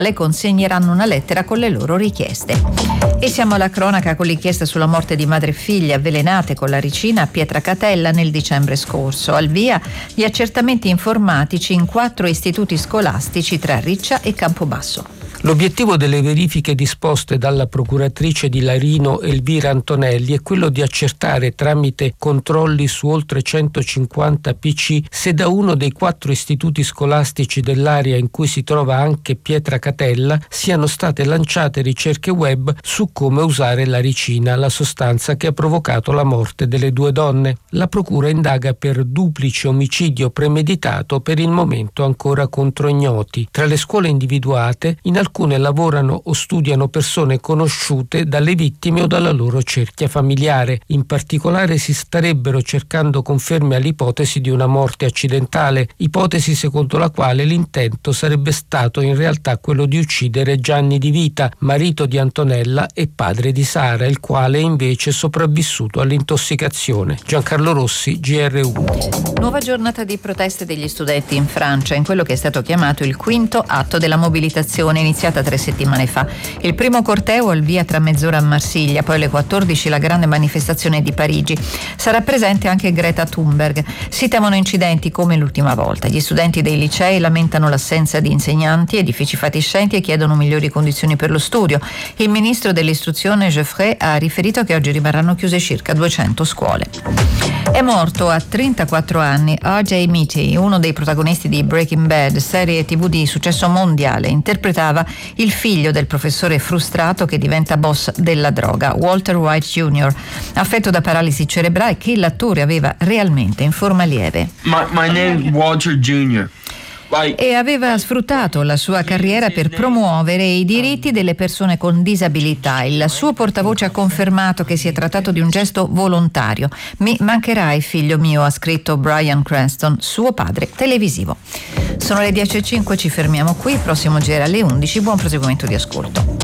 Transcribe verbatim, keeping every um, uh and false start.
le consegneranno una lettera con le loro richieste. E siamo alla cronaca con l'inchiesta sulla morte di madre e figlia avvelenate con la ricina a Pietracatella nel dicembre scorso. Al via gli accertamenti informatici in quattro istituti scolastici tra Riccia e Campobasso. L'obiettivo delle verifiche disposte dalla procuratrice di Larino Elvira Antonelli è quello di accertare tramite controlli su oltre centocinquanta P C se da uno dei quattro istituti scolastici dell'area in cui si trova anche Pietracatella siano state lanciate ricerche web su come usare la ricina, la sostanza che ha provocato la morte delle due donne. La procura indaga per duplice omicidio premeditato, per il momento ancora contro ignoti. Tra le scuole individuate, in alcune alcune lavorano o studiano persone conosciute dalle vittime o dalla loro cerchia familiare. In particolare si starebbero cercando conferme all'ipotesi di una morte accidentale, ipotesi secondo la quale l'intento sarebbe stato in realtà quello di uccidere Gianni Di Vita, marito di Antonella e padre di Sara, il quale è invece sopravvissuto all'intossicazione. Giancarlo Rossi, G R U. Nuova giornata di proteste degli studenti in Francia, in quello che è stato chiamato il quinto atto della mobilitazione, iniziata tre settimane fa. Il primo corteo al via tra mezz'ora a Marsiglia, poi alle quattordici la grande manifestazione di Parigi. Sarà presente anche Greta Thunberg. Si temono incidenti come l'ultima volta. Gli studenti dei licei lamentano l'assenza di insegnanti, edifici fatiscenti e chiedono migliori condizioni per lo studio. Il ministro dell'istruzione Geoffrey ha riferito che oggi rimarranno chiuse circa duecento scuole. È morto a trentaquattro anni R J Mitty, uno dei protagonisti di Breaking Bad, serie tivù di successo mondiale. Interpretava il figlio del professore frustrato che diventa boss della droga, Walter White Junior, affetto da paralisi cerebrale, che l'attore aveva realmente in forma lieve. My, my name is Walter Junior E aveva sfruttato la sua carriera per promuovere i diritti delle persone con disabilità. Il suo portavoce ha confermato che si è trattato di un gesto volontario. Mi mancherai, figlio mio, ha scritto Bryan Cranston, suo padre televisivo. Sono le dieci e cinque, ci fermiamo qui. Prossimo giro alle undici. Buon proseguimento di ascolto.